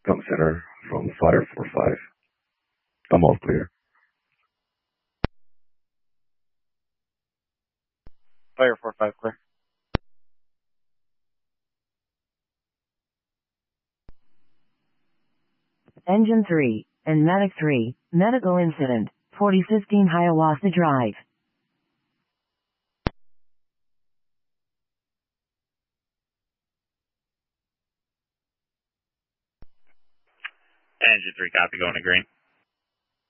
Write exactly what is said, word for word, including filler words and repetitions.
Come center from fire four five. I'm all clear. Fire four five clear. Engine three, and Medic three, medical incident, forty fifteen Hiawatha Drive. Engine three, copy, going to green.